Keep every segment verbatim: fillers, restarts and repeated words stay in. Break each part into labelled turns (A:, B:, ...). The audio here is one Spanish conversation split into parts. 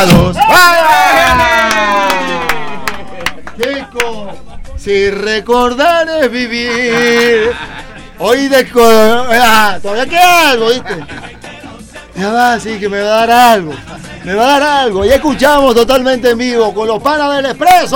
A: Chico, si recordar es vivir. Hoy de ah, todavía queda algo, ¿viste? Ya va, sí, que me va a dar algo. Me va a dar algo. Ya escuchamos totalmente en vivo con los panas del Expreso.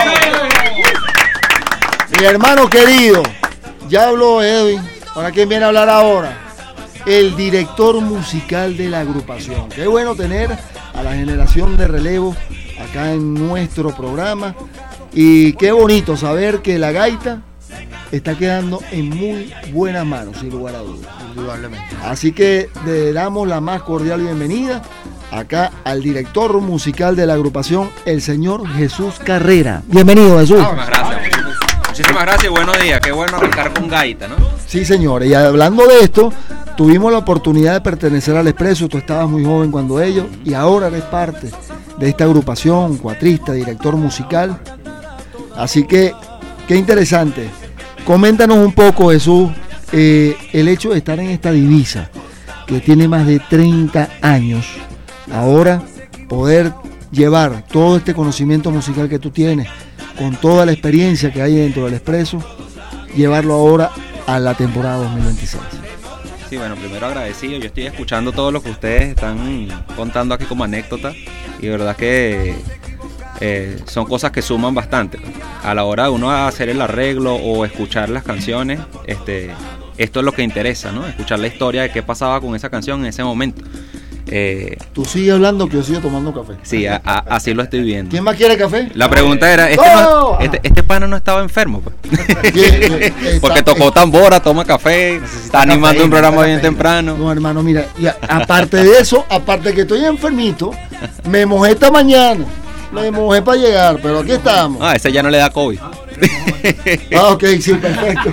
A: Mi hermano querido, ya habló Edwin. ¿Para quién viene a hablar ahora? El director musical de la agrupación. Qué bueno tener a la generación de relevo acá en nuestro programa. Y qué bonito saber que la gaita está quedando en muy buenas manos, sin lugar a dudas. Indudablemente. Así que le damos la más cordial bienvenida acá al director musical de la agrupación, el señor Jesús Carrera. Bienvenido, Jesús.
B: Muchísimas gracias. Muchísimas gracias y buenos días. Qué bueno arrancar con gaita, ¿no?
A: Sí, señores. Y hablando de esto, tuvimos la oportunidad de pertenecer al Expreso. Tú estabas muy joven cuando ellos, y ahora eres parte de esta agrupación, cuatrista, director musical. Así que, qué interesante. Coméntanos un poco, Jesús, eh, el hecho de estar en esta divisa, que tiene más de treinta años, ahora poder llevar todo este conocimiento musical que tú tienes, con toda la experiencia que hay dentro del Expreso, llevarlo ahora a la temporada dos mil veintiséis.
B: Sí, bueno, primero agradecido. Yo estoy escuchando todo lo que ustedes están contando aquí como anécdota, y de verdad que Eh, son cosas que suman bastante a la hora de uno hacer el arreglo o escuchar las canciones. Este, esto es lo que interesa, ¿no? Escuchar la historia de qué pasaba con esa canción en ese momento. Eh,
A: Tú sigues hablando que yo sigo tomando café.
B: Sí, a, a, así lo estoy viendo.
A: ¿Quién más quiere café?
B: La pregunta era, ¿este,
A: ¡Oh!
B: no, este, este pana no estaba enfermo? Pues? Porque tocó tambora, toma café, está animando café, un programa bien temprano.
A: No, hermano, mira, y a, aparte de eso, aparte que estoy enfermito, me mojé esta mañana. Me mojé para llegar, pero aquí estamos.
B: Ah, ese ya no le da COVID.
A: Ah, ok, sí, perfecto.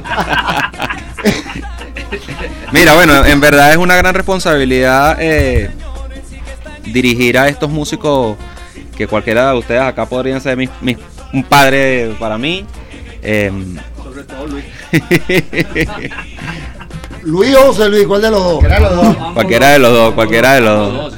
B: Mira, bueno, en verdad es una gran responsabilidad eh, dirigir a estos músicos, que cualquiera de ustedes acá podrían ser mis, mis, un padre para mí. Eh,
C: Sobre todo Luis.
A: Luis o José Luis, ¿cuál de los dos?
C: Cualquiera de los dos.
B: Cualquiera de los dos, cualquiera de los dos.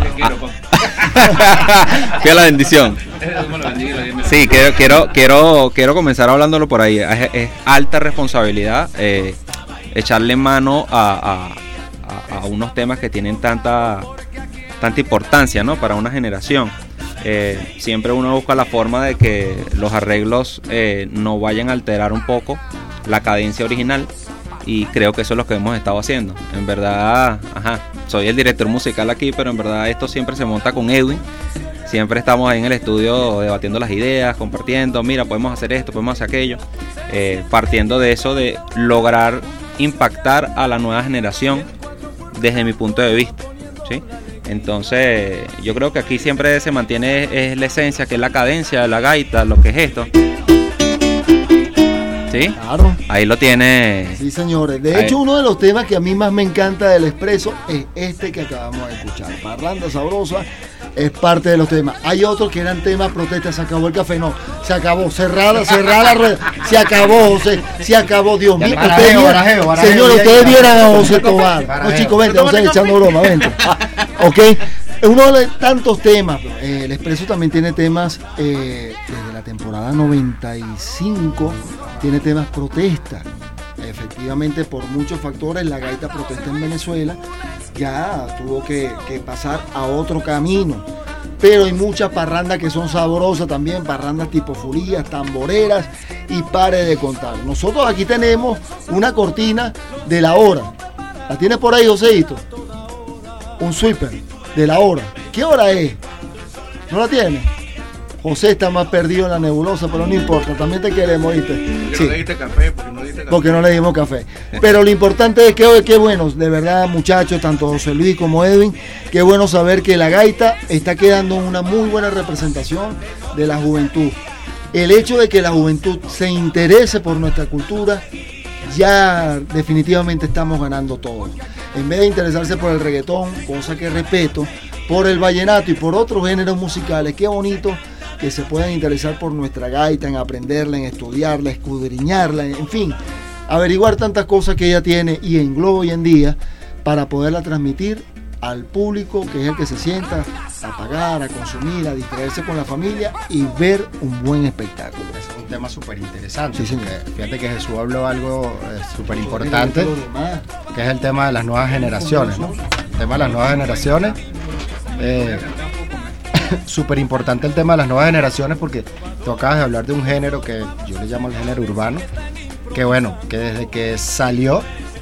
B: Qué la bendición. Sí, quiero, quiero, quiero, quiero comenzar hablándolo por ahí. Es, es alta responsabilidad eh, echarle mano a, a, a unos temas que tienen tanta, tanta importancia, ¿no? Para una generación. Eh, siempre uno busca la forma de que los arreglos eh, no vayan a alterar un poco la cadencia original. Y creo que eso es lo que hemos estado haciendo. En verdad, ajá, soy el director musical aquí, pero en verdad esto siempre se monta con Edwin. Siempre estamos ahí en el estudio debatiendo las ideas, compartiendo, mira, podemos hacer esto, podemos hacer aquello. Eh, partiendo de eso, de lograr impactar a la nueva generación desde mi punto de vista, ¿sí? Entonces, yo creo que aquí siempre se mantiene es la esencia, que es la cadencia de la gaita, lo que es esto. ¿Sí?
A: Claro.
B: Ahí lo tiene.
A: Sí, señores. De
B: Ahí.
A: hecho, uno de los temas que a mí más me encanta del Expreso es este que acabamos de escuchar. Parranda Sabrosa es parte de los temas. Hay otros que eran temas protestas. Se acabó el café. No, se acabó. Cerrada, cerrada la rueda. Se acabó, José. Se acabó, Dios mío.
C: Barajeo, barajeo, barajeo,
A: Señores,
C: bien,
A: ustedes
C: bien,
A: vieran a
C: bien,
A: José
C: bien,
A: Tobar.
C: barajeo.
A: No, chicos, vente, vamos a ir echando broma, vente. Ok. Uno de tantos temas. Eh, el Expreso también tiene temas eh, desde la temporada noventa y cinco. Tiene temas protesta. Efectivamente, por muchos factores, la gaita protesta en Venezuela ya tuvo que, que pasar a otro camino. Pero hay muchas parrandas que son sabrosas también, parrandas tipo furías, tamboreras, y pare de contar. Nosotros aquí tenemos una cortina de la hora. ¿La tienes por ahí, Joséito? Un sweeper de la hora. ¿Qué hora es? ¿No la tienes? José está más perdido en la nebulosa, pero no importa, también te queremos, ¿viste?
C: Porque
A: Sí.
C: no le diste café, porque no le diste café.
A: Porque no le dimos café. Pero lo importante es que hoy, qué bueno, de verdad, muchachos, tanto José Luis como Edwin, qué bueno saber que la gaita está quedando una muy buena representación de la juventud. El hecho de que la juventud se interese por nuestra cultura, ya definitivamente estamos ganando todo. En vez de interesarse por el reggaetón, cosa que respeto, por el vallenato y por otros géneros musicales, qué bonito que se puedan interesar por nuestra gaita, en aprenderla, en estudiarla, escudriñarla, en fin, averiguar tantas cosas que ella tiene y engloba hoy en día para poderla transmitir al público, que es el que se sienta a pagar, a consumir, a distraerse con la familia y ver un buen espectáculo.
D: Es un tema súper interesante.
A: Sí, sí.
D: Fíjate que Jesús habló algo súper importante, que es el tema de las nuevas generaciones, ¿no? El tema de las nuevas generaciones. Eh, súper importante el tema de las nuevas generaciones porque tú acabas de hablar de un género que yo le llamo el género urbano, que bueno, que desde que salió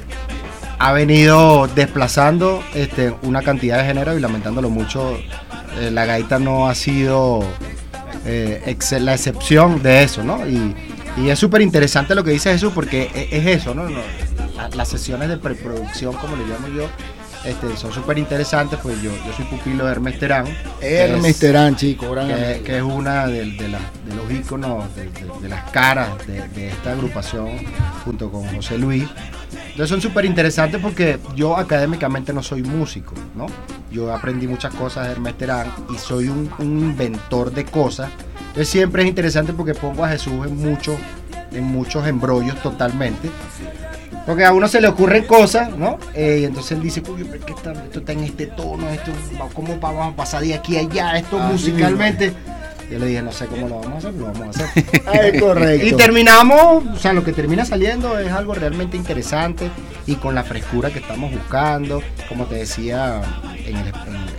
D: ha venido desplazando este, una cantidad de géneros y lamentándolo mucho, eh, la gaita no ha sido eh, ex la excepción de eso, ¿no? Y, y es súper interesante lo que dice Jesús porque es, es eso, ¿no? no la, las sesiones de preproducción, como le llamo yo, este, son súper interesantes, pues yo, yo soy pupilo de Hermes Terán.
A: Hermes Terán, chico, gran
D: que, que es una de, de, la, de los íconos, de, de, de las caras de, de esta agrupación, junto con José Luis. Entonces son súper interesantes porque yo académicamente no soy músico, ¿no? Yo aprendí muchas cosas de Hermes Terán y soy un, un inventor de cosas. Entonces siempre es interesante porque pongo a Jesús en, mucho, en muchos embrollos totalmente. Porque a uno se le ocurren cosas, ¿no? Eh, y entonces él dice, uy, pero ¿qué está, esto está en este tono, esto, ¿cómo vamos a pasar de aquí a allá, esto ah, musicalmente? Sí, yo le dije, no sé cómo lo vamos a hacer, lo vamos a hacer.
A: Es correcto.
D: Y terminamos, o sea, lo que termina saliendo es algo realmente interesante y con la frescura que estamos buscando, como te decía en el,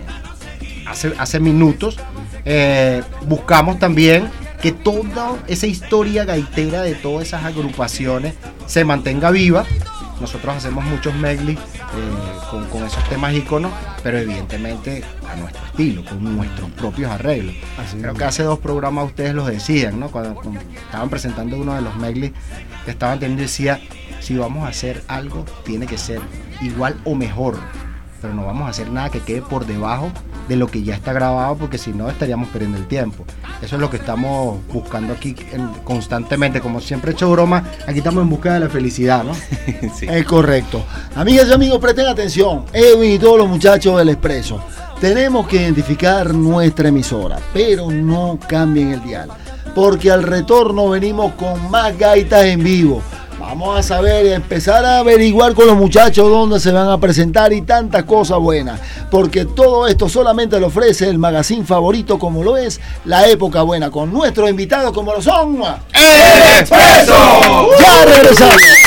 D: en, hace, hace minutos, eh, buscamos también que toda esa historia gaitera de todas esas agrupaciones se mantenga viva. Nosotros hacemos muchos medley eh, con, con esos temas íconos, pero evidentemente a nuestro estilo, con nuestros propios arreglos. Así Creo es. que hace dos programas ustedes los decían, ¿no? Cuando, cuando estaban presentando uno de los medley que estaban teniendo, decía, si vamos a hacer algo, tiene que ser igual o mejor, pero no vamos a hacer nada que quede por debajo de lo que ya está grabado, porque si no estaríamos perdiendo el tiempo. Eso es lo que estamos buscando aquí en, constantemente. Como siempre he hecho broma, aquí estamos en busca de la felicidad, ¿no?
A: Sí. Es correcto. Amigas y amigos, presten atención. Edwin y todos los muchachos del Expreso. Tenemos que identificar nuestra emisora, pero no cambien el dial, porque al retorno venimos con más gaitas en vivo. Vamos a saber, empezar a averiguar con los muchachos dónde se van a presentar y tantas cosas buenas, porque todo esto solamente lo ofrece el magazine favorito, como lo es La Época Buena, con nuestros invitados como lo son
B: ¡El Expreso!
A: ¡Ya regresamos!